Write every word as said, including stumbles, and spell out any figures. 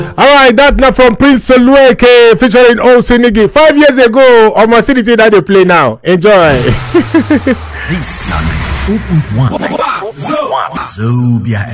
All right, that now from Prince Lueke featuring Osinigi. Five years ago, on my city that they play now. Enjoy. This is ninety-four point one. Zobia